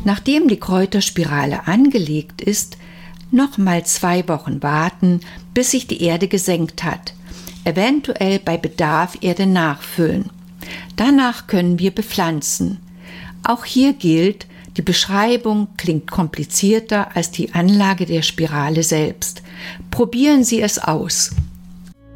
Nachdem die Kräuterspirale angelegt ist, nochmal 2 Wochen warten, bis sich die Erde gesenkt hat. Eventuell bei Bedarf Erde nachfüllen. Danach können wir bepflanzen. Auch hier gilt, die Beschreibung klingt komplizierter als die Anlage der Spirale selbst. Probieren Sie es aus.